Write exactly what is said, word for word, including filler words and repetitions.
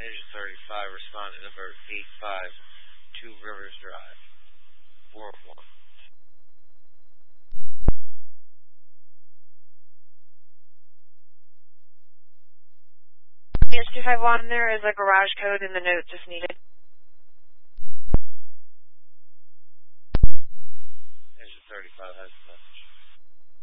Agent thirty-five, respond to number eight five two Rivers Drive, four one. Yes, two five one, there is a garage code in the note just needed. Agent thirty-five has the message.